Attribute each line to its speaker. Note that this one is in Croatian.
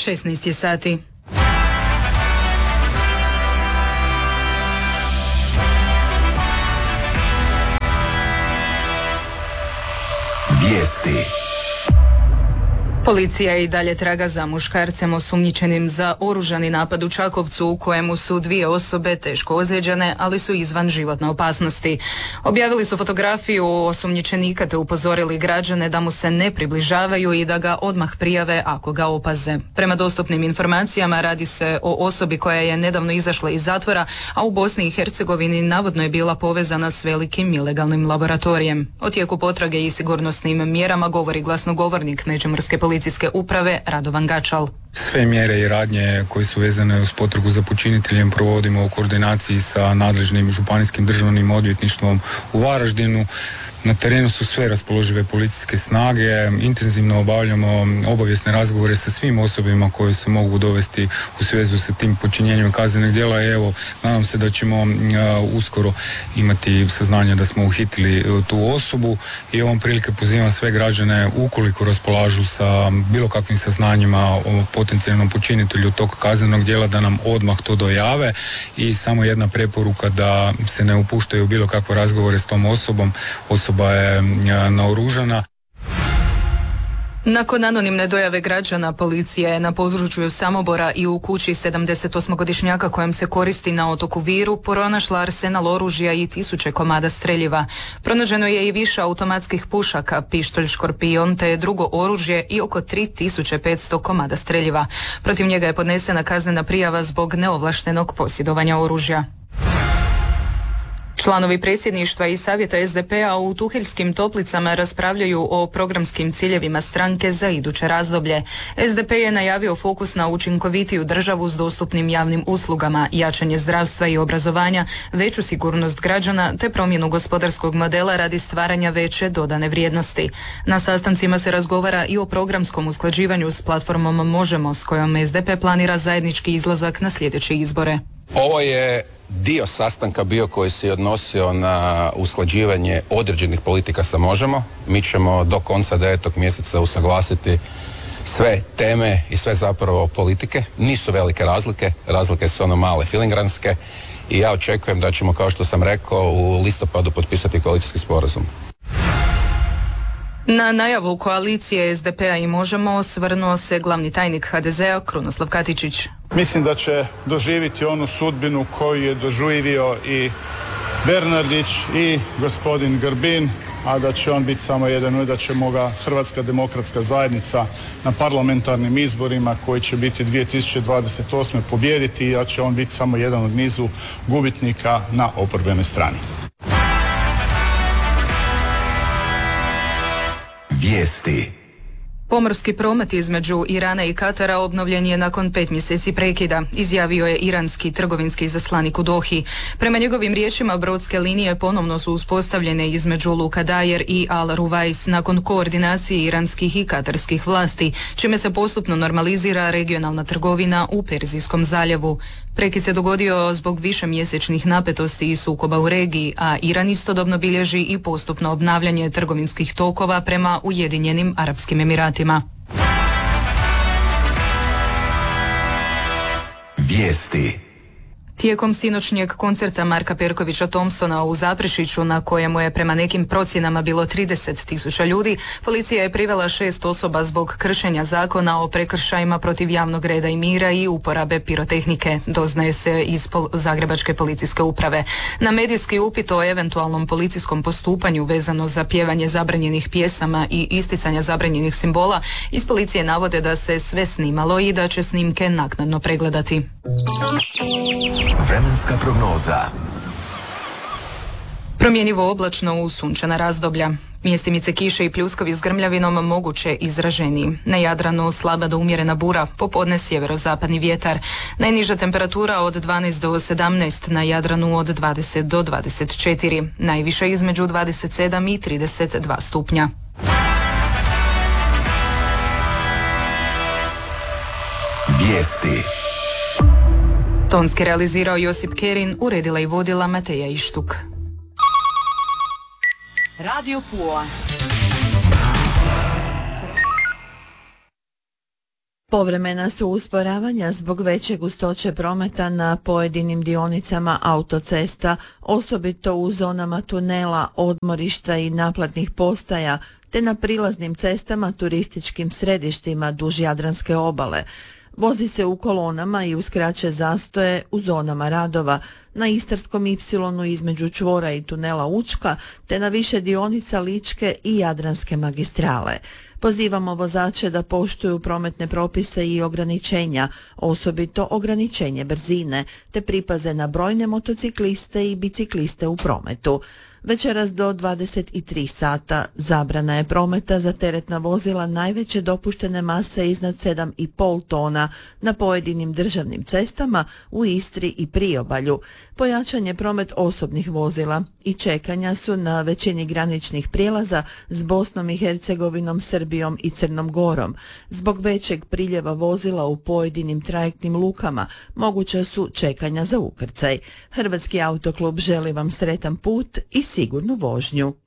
Speaker 1: 16 je sati.
Speaker 2: Vijesti.
Speaker 1: Policija i dalje traga za muškarcem osumnjičenim za oružani napad u Čakovcu u kojemu su 2 osobe teško ozlijeđene, ali su izvan životne opasnosti. Objavili su fotografiju osumnjičenika te upozorili građane da mu se ne približavaju i da ga odmah prijave ako ga opaze. Prema dostupnim informacijama radi se o osobi koja je nedavno izašla iz zatvora, a u Bosni i Hercegovini navodno je bila povezana s velikim ilegalnim laboratorijem. O tijeku potrage i sigurnosnim mjerama govori glasnogovornik Međimurske policijske uprave Radovan Gačal.
Speaker 3: Sve mjere i radnje koje su vezane uz potragu za počiniteljem provodimo u koordinaciji sa nadležnim županijskim državnim odvjetništvom u Varaždinu. Na terenu su sve raspoložive policijske snage, intenzivno obavljamo obavijesne razgovore sa svim osobama koje se mogu dovesti u svezu sa tim počinjenjem kaznenih djela i evo, nadam se da ćemo uskoro imati saznanje da smo uhitili tu osobu i ovom prilike pozivam sve građane ukoliko raspolažu sa bilo kakvim saznanjima o potencijalnom počinitelju tog kaznenog djela da nam odmah to dojave i samo jedna preporuka da se ne upuštaju u bilo kakve razgovore s tom osobom. Osoba je naoružana.
Speaker 1: Nakon anonimne dojave građana, policija je na području Samobora i u kući 78-godišnjaka kojem se koristi na otoku Viru pronašla arsenal oružja i 1000 komada streljiva. Pronađeno je i više automatskih pušaka, pištolj Škorpion te drugo oružje i oko 3500 komada streljiva. Protiv njega je podnesena kaznena prijava zbog neovlaštenog posjedovanja oružja. Članovi predsjedništva i savjeta SDP-a u Tuheljskim Toplicama raspravljaju o programskim ciljevima stranke za iduće razdoblje. SDP je najavio fokus na učinkovitiju državu s dostupnim javnim uslugama, jačanje zdravstva i obrazovanja, veću sigurnost građana te promjenu gospodarskog modela radi stvaranja veće dodane vrijednosti. Na sastancima se razgovara i o programskom usklađivanju s platformom Možemo, s kojom SDP planira zajednički izlazak na sljedeće izbore.
Speaker 4: Ovo je dio sastanka bio koji se odnosio na usklađivanje određenih politika sa Možemo. Mi ćemo do konca 9. mjeseca usaglasiti sve teme i sve zapravo politike. Nisu velike razlike su ono male filingranske i ja očekujem da ćemo, kao što sam rekao, u listopadu potpisati koalicijski sporazum.
Speaker 1: Na najavu koalicije SDP-a i Možemo osvrnuo se glavni tajnik HDZ-a Krunoslav Katičić.
Speaker 5: Mislim da će doživjeti onu sudbinu koju je doživio i Bernardić i gospodin Grbin, a da će on biti samo jedan i da ćemo ga Hrvatska demokratska zajednica na parlamentarnim izborima koji će biti 2028. pobijediti i da će on biti samo jedan od nizu gubitnika na oporbenoj strani.
Speaker 2: Vijesti.
Speaker 1: Pomorski promet između Irana i Katara obnovljen je nakon 5 mjeseci prekida, izjavio je iranski trgovinski izaslanik u Dohi. Prema njegovim riječima, brodske linije ponovno su uspostavljene između Luka Dajer i Al Ruwais nakon koordinacije iranskih i katarskih vlasti, čime se postupno normalizira regionalna trgovina u Perzijskom zaljevu. Prekid se dogodio zbog višemjesečnih napetosti i sukoba u regiji, a Iran istodobno bilježi i postupno obnavljanje trgovinskih tokova prema Ujedinjenim Arapskim Emiratima.
Speaker 2: Vijesti.
Speaker 1: Tijekom sinoćnjeg koncerta Marka Perkovića Thompsona u Zaprešiću, na kojemu je prema nekim procjenama bilo 30.000 ljudi, policija je privela 6 osoba zbog kršenja zakona o prekršajima protiv javnog reda i mira i uporabe pirotehnike, doznaje se iz Zagrebačke policijske uprave. Na medijski upit o eventualnom policijskom postupanju vezano za pjevanje zabranjenih pjesama i isticanja zabranjenih simbola, iz policije navode da se sve snimalo i da će snimke naknadno pregledati.
Speaker 2: Vremenska prognoza.
Speaker 1: Promjenjivo oblačno u sunčana razdoblja. Mjestimice kiše i pljuskovi s grmljavinom moguće izraženiji. Na Jadranu slaba do umjerena bura, popodne sjeverozapadni vjetar. Najniža temperatura od 12 do 17, na Jadranu od 20 do 24. Najviše između 27 i 32 stupnja.
Speaker 2: Vijesti.
Speaker 1: Tonski realizirao Josip Kerin, uredila i vodila Mateja Ištuk.
Speaker 6: Radio Pula. Povremena su usporavanja zbog veće gustoće prometa na pojedinim dionicama autocesta, osobito u zonama tunela, odmorišta i naplatnih postaja, te na prilaznim cestama turističkim središtima duž Jadranske obale. Vozi se u kolonama i uz kraće zastoje u zonama radova, na Istarskom ipsilonu između čvora i tunela Učka, te na više dionica Ličke i Jadranske magistrale. Pozivamo vozače da poštuju prometne propise i ograničenja, osobito ograničenje brzine, te pripaze na brojne motocikliste i bicikliste u prometu. Večeras do 23 sata zabrana je prometa za teretna vozila najveće dopuštene mase iznad 7,5 tona na pojedinim državnim cestama u Istri i Priobalju. Pojačan je promet osobnih vozila i čekanja su na većini graničnih prijelaza s Bosnom i Hercegovinom, Srbijom i Crnom Gorom. Zbog većeg priljeva vozila u pojedinim trajektnim lukama moguća su čekanja za ukrcaj. Hrvatski autoklub želi vam sretan put i sigurnu vožnju.